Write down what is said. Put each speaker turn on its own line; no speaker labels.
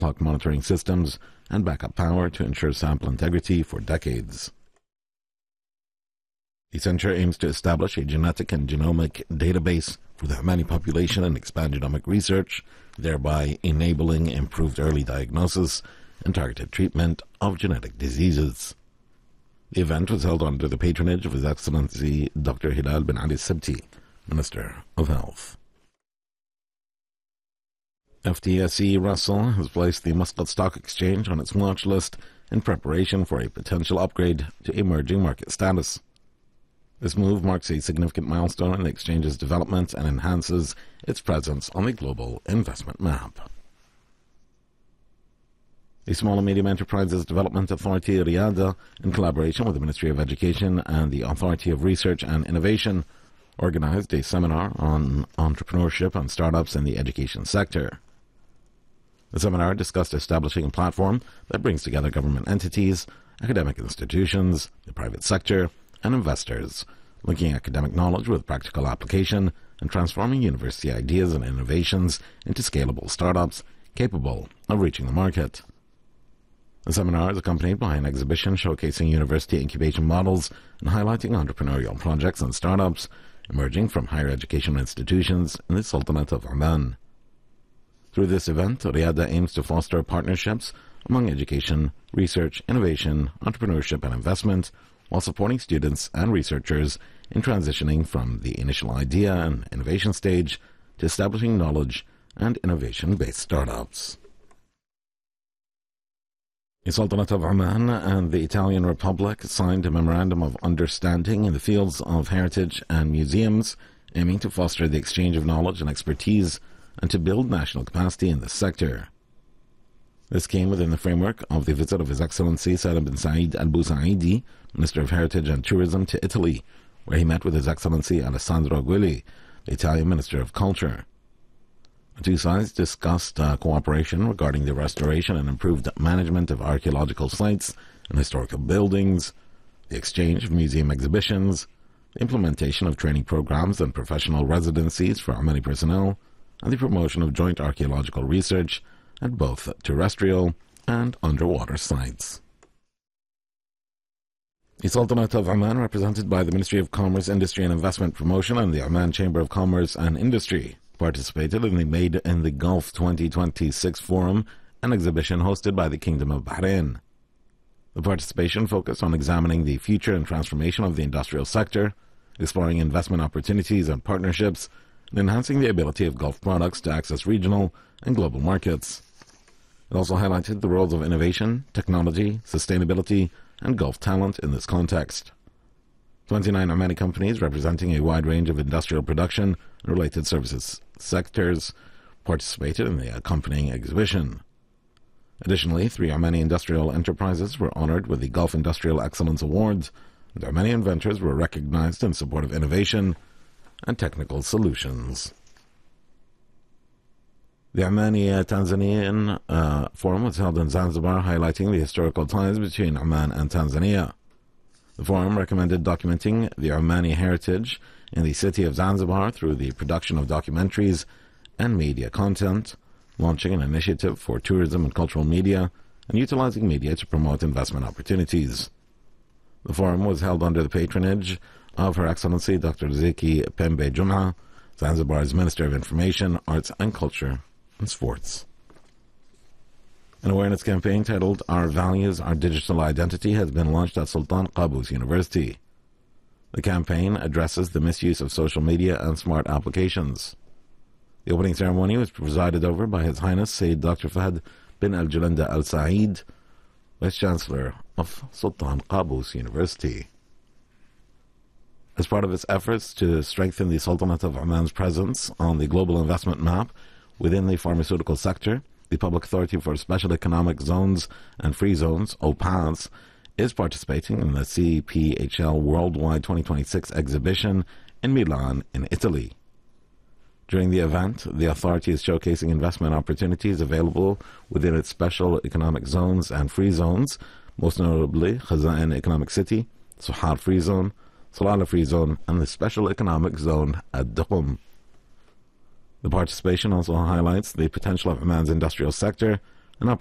clock monitoring systems, and backup power to ensure sample integrity for decades. The center aims to establish a genetic and genomic database for the Omani population and expand genomic research, thereby enabling improved early diagnosis and targeted treatment of genetic diseases. The event was held under the patronage of His Excellency Dr. Hilal bin Ali Sibti, Minister of Health. FTSE Russell has placed the Muscat Stock Exchange on its watch list in preparation for a potential upgrade to emerging market status. This move marks a significant milestone in the exchange's development and enhances its presence on the global investment map. The Small and Medium Enterprises Development Authority, Riyadh, in collaboration with the Ministry of Education and the Authority of Research and Innovation, organized a seminar on entrepreneurship and startups in the education sector. The seminar discussed establishing a platform that brings together government entities, academic institutions, the private sector, and investors, linking academic knowledge with practical application and transforming university ideas and innovations into scalable startups capable of reaching the market. The seminar is accompanied by an exhibition showcasing university incubation models and highlighting entrepreneurial projects and startups emerging from higher education institutions in the Sultanate of Oman. Through this event, Riyadh aims to foster partnerships among education, research, innovation, entrepreneurship, and investment, while supporting students and researchers in transitioning from the initial idea and innovation stage to establishing knowledge and innovation-based startups. The Sultanate of Oman and the Italian Republic signed a memorandum of understanding in the fields of heritage and museums, aiming to foster the exchange of knowledge and expertise and to build national capacity in this sector. This came within the framework of the visit of His Excellency Salim bin Said Al Busaidi, Minister of Heritage and Tourism, to Italy, where he met with His Excellency Alessandro Guilli, the Italian Minister of Culture. The two sides discussed cooperation regarding the restoration and improved management of archaeological sites and historical buildings, the exchange of museum exhibitions, the implementation of training programs and professional residencies for Omani personnel, and the promotion of joint archaeological research at both terrestrial and underwater sites. The Sultanate of Oman, represented by the Ministry of Commerce, Industry and Investment Promotion and the Oman Chamber of Commerce and Industry, participated in the Made in the Gulf 2026 Forum, an exhibition hosted by the Kingdom of Bahrain. The participation focused on examining the future and transformation of the industrial sector, exploring investment opportunities and partnerships, and enhancing the ability of Gulf products to access regional and global markets. It also highlighted the roles of innovation, technology, sustainability, and Gulf talent in this context. 29 Omani companies representing a wide range of industrial production and related services sectors participated in the accompanying exhibition. Additionally, 3 Omani industrial enterprises were honored with the Gulf Industrial Excellence Awards, and Omani inventors were recognized in support of innovation and technical solutions. The Omani-Tanzanian Forum was held in Zanzibar, highlighting the historical ties between Oman and Tanzania. The forum recommended documenting the Omani heritage in the city of Zanzibar through the production of documentaries and media content, launching an initiative for tourism and cultural media, and utilizing media to promote investment opportunities. The forum was held under the patronage of Her Excellency Dr. Zeki Pembe Jum'a, Zanzibar's Minister of Information, Arts and Culture and Sports. An awareness campaign titled Our Values, Our Digital Identity has been launched at Sultan Qaboos University. The campaign addresses the misuse of social media and smart applications. The opening ceremony was presided over by His Highness Sayyid Dr. Fahd bin Al-Jalanda Al-Said, Vice Chancellor of Sultan Qaboos University. As part of its efforts to strengthen the Sultanate of Oman's presence on the global investment map within the pharmaceutical sector, the Public Authority for Special Economic Zones and Free Zones, OPAZ, is participating in the CPHL Worldwide 2026 exhibition in Milan, in Italy. During the event, the authority is showcasing investment opportunities available within its special economic zones and free zones, most notably Khaza'in Economic City, Suhar Free Zone, Salalah Free Zone, and the Special Economic Zone at Duqm. The participation also highlights the potential of Oman's industrial sector